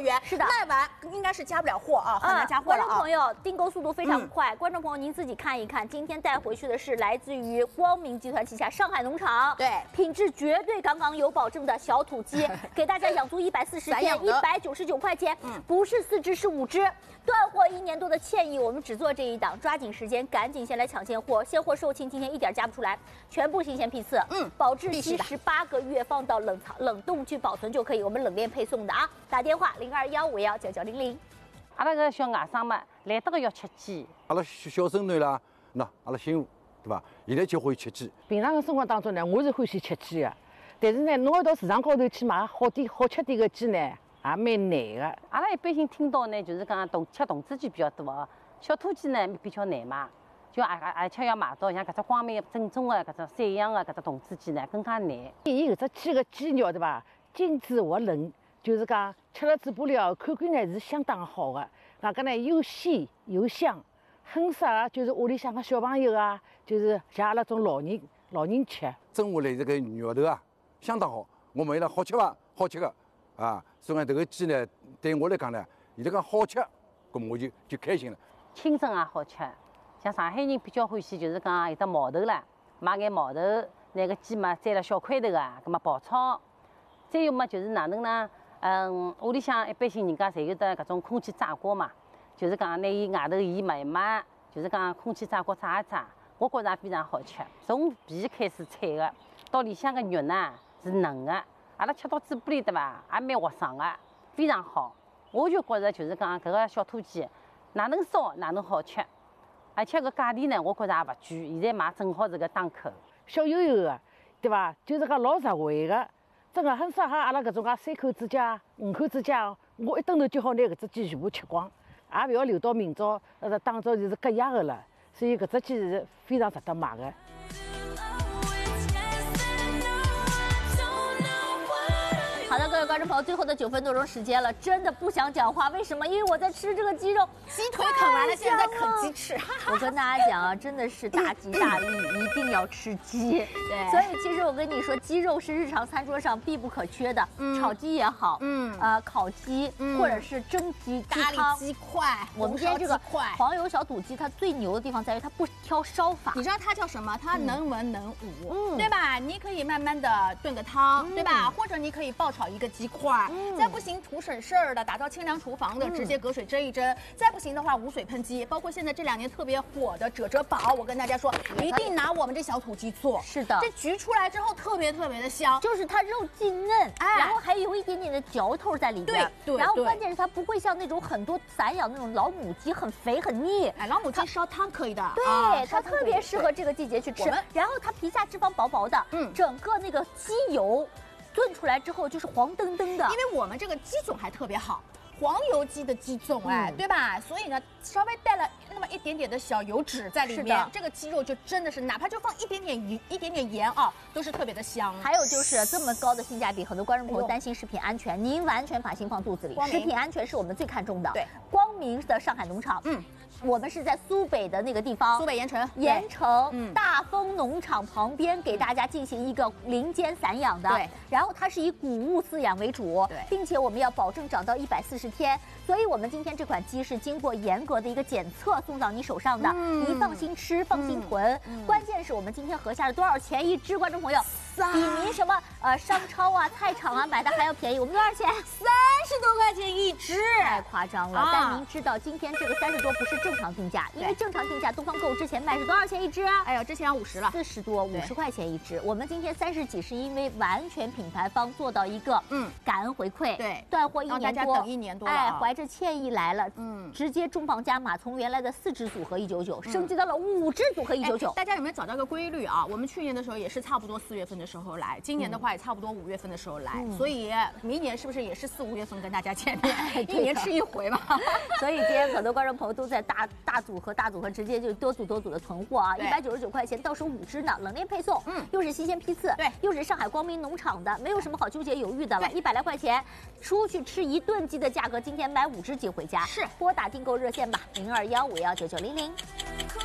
元。 是的， 卖完应该是加不了货啊，很难加货了啊。 观众朋友，订购速度非常快，观众朋友您自己看一看，今天带回去的是来自于光明集团旗下上海农场， 对， 品质绝对杠杠有保证的小土鸡，给大家养足140天，199块钱，不是4只是5只。断货1年多的歉意，我们只做这一档，抓紧时间，赶紧先来抢现货，现货售罄，今天一点加不出来，全部新鲜批次，保质期18个月，放到冷冻去保存就可以，我们冷链配送的啊，打电话0215519900。 阿拉个小外甥嘛，来得个要吃鸡。 阿拉小孙囡啦，那阿拉媳妇，对吧？现在就会吃鸡。 平常的生活当中呢，我是欢喜吃鸡的，但是呢，侬要到市场高头去买好吃点的鸡呢，也蛮难的。 阿拉一般性听到呢，就是讲吃童子鸡比较多哦，小土鸡呢比较难买，就而且要买到像搿只光明正宗的搿只散养的搿只童子鸡呢更加难。 伊搿只鸡的鸡肉对吧，精致滑嫩，就是讲吃了嘴巴里口感呢是相当好的。外加呢又鲜又香，很适合就是屋里向个小朋友啊，就是像阿拉种老人吃。 蒸下来这个肉头啊，相当好。我问伊拉好吃伐？好吃个啊，所以讲这个鸡呢，对我来讲呢，伊拉讲好吃，咁我就开心了。 清蒸也好吃，像上海人比较欢喜，就是讲有只毛头啦，买眼毛头，那个鸡嘛摘了小块头啊，咁么爆炒。再有嘛就是哪能呢？屋里向一般性人家侪有得搿种空气炸锅嘛，就是讲拿伊外头盐抹一抹，就是讲空气炸锅炸一炸，我觉着也非常好吃。从皮开始脆的，到里向个肉呢是嫩的，阿拉吃到嘴巴里对伐，也蛮滑爽的，非常好。我就觉着就是讲搿个小土鸡，哪能烧哪能好吃，而且搿价钿呢，我觉着也勿贵，现在买正好是个档口。 小油油的，对伐？就是讲老实惠的。真的很适合阿拉搿种3口之家、5口之家，我一顿头就好拿搿只鸡全部吃光，也勿要留到明朝，当做就是隔夜的了。所以搿只鸡是非常值得买的。 好的，各位观众朋友，最后的9分多钟时间了，真的不想讲话。为什么？因为我在吃这个鸡肉， 鸡腿啃完了，现在啃鸡翅。 我跟大家讲啊，真的是大吉大利，一定要吃鸡。对，所以其实我跟你说，鸡肉是日常餐桌上必不可缺的，炒鸡也好，烤鸡或者是蒸鸡、 咖喱鸡块。 我们今天这个黄油小土鸡，它最牛的地方在于它不挑烧法。 你知道它叫什么？它能文能武，对吧？你可以慢慢的炖个汤，对吧？或者你可以爆炒一个鸡块，再不行图省事儿的，打造清凉厨房的，直接隔水蒸一蒸。再不行的话，无水喷鸡，包括现在这2年特别火的褶宝，我跟大家说，一定拿我们这小土鸡做。是的，这焗出来之后特别的香， 就是它肉既嫩，然后还有一点点的嚼头在里面。对，然后关键是它不会像那种很多散养那种老母鸡很肥很腻。 哎，老母鸡烧汤可以的， 对，它特别适合这个季节去吃。然后它皮下脂肪薄薄的，整个那个鸡油炖出来之后就是黄澄澄的。 因为我们这个鸡种还特别好。黄油鸡的鸡种，对吧？所以呢，稍微带了那么一点点的小油脂在里面，这个鸡肉就真的是，哪怕就放一点点盐啊，都是特别的香。 还有就是这么高的性价比，很多观众朋友担心食品安全，您完全把心放肚子里。食品安全是我们最看重的。对，光明的上海农场，我们是在苏北的那个地方， 苏北盐城，大丰农场旁边给大家进行一个林间散养的。对，然后它是以谷物饲养为主，并且我们要保证长到140天，所以我们今天这款鸡是经过严格的一个检测送到你手上的，你放心吃，放心囤。关键是我们今天核下了多少钱一只，观众朋友，比您什么商超啊、菜场啊买的还要便宜。我们多少钱？30 多块钱一只， 太夸张了。但您知道今天这个30多不是正常定价，因为正常定价东方购之前卖是多少钱一只啊？ 哎呦，之前要50了 ，40多，50块钱一只。我们今天30几是因为完全品牌方做到一个感恩回馈，对，断货1年多， 大家等1年多了， 哎，怀着歉意来了，直接重磅加码，从原来的4只组合199升级到了5只组合199。 大家有没有找到一个规律啊？我们去年的时候也是差不多4月份的时候来，今年的话也差不多5月份的时候来，所以明年是不是也是4、5月份跟大家见面？1年吃1回嘛。 所以今天很多观众朋友都在大组合直接就多组的囤货啊，199块钱到手5只呢，冷链配送，又是新鲜批次，对，又是上海光明农场的，没有什么好纠结犹豫的了，100来块钱出去吃1顿鸡的价格，今天买5只鸡回家，是拨打订购热线吧，0215519900。